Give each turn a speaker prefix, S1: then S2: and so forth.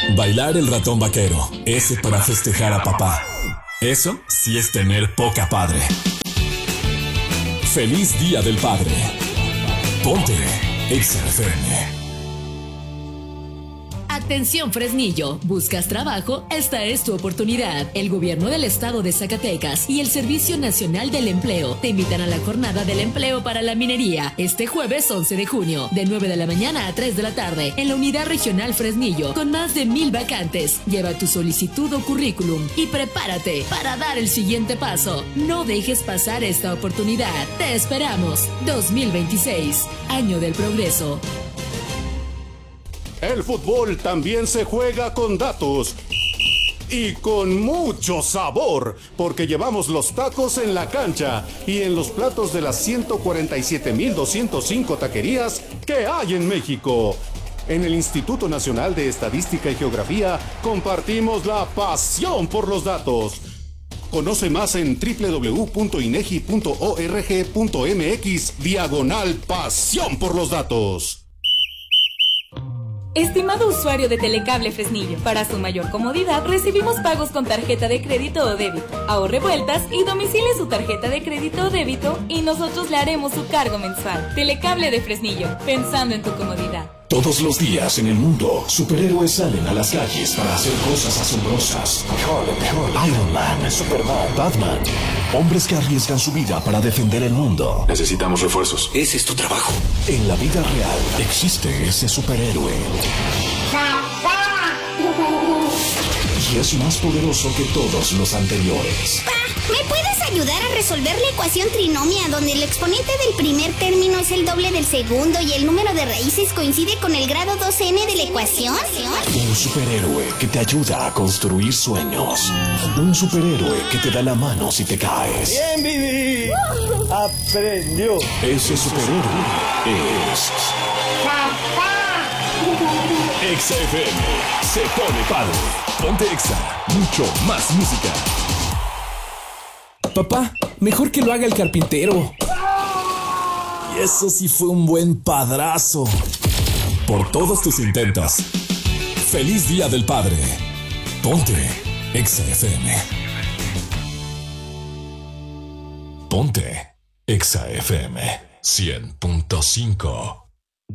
S1: Bailar el ratón vaquero, ese para festejar a papá. Eso sí es tener poca padre. Feliz Día del Padre. Ponte Exa FM.
S2: Atención Fresnillo, ¿buscas trabajo? Esta es tu oportunidad. El gobierno del estado de Zacatecas y el Servicio Nacional del Empleo te invitan a la jornada del empleo para la minería este jueves 11 de junio, de 9 de la mañana a 3 de la tarde, en la unidad regional Fresnillo, con más de 1,000 vacantes. Lleva tu solicitud o currículum y prepárate para dar el siguiente paso. No dejes pasar esta oportunidad. Te esperamos. 2026, año del progreso.
S3: El fútbol también se juega con datos y con mucho sabor, porque llevamos los tacos en la cancha y en los platos de las 147,205 taquerías que hay en México. En el Instituto Nacional de Estadística y Geografía compartimos la pasión por los datos. Conoce más en www.inegi.org.mx/pasión por los datos.
S4: Estimado usuario de Telecable Fresnillo, para su mayor comodidad recibimos pagos con tarjeta de crédito o débito. Ahorre vueltas y domicile su tarjeta de crédito o débito y nosotros le haremos su cargo mensual. Telecable de Fresnillo, pensando en tu comodidad.
S5: Todos los días en el mundo, superhéroes salen a las calles para hacer cosas asombrosas. Hulk, Iron Man, Superman, Batman. Hombres que arriesgan su vida para defender el mundo.
S6: Necesitamos refuerzos.
S5: Ese es tu trabajo. En la vida real existe ese superhéroe. Y es más poderoso que todos los anteriores.
S7: Pa, ¿me puedes ayudar a resolver la ecuación trinomia donde el exponente del primer término es el doble del segundo y el número de raíces coincide con el grado 2n de la ecuación?
S5: Un superhéroe que te ayuda a construir sueños. Un superhéroe que te da la mano si te caes.
S8: ¡Bien, Vivi! ¡Aprendió!
S5: Ese superhéroe es...
S1: Exa FM se pone padre. Ponte Exa, mucho más música.
S9: Papá, mejor que lo haga el carpintero.
S1: Y eso sí fue un buen padrazo. Por todos tus intentos. Feliz Día del Padre. Ponte Exa FM. Ponte Exa FM 100.5.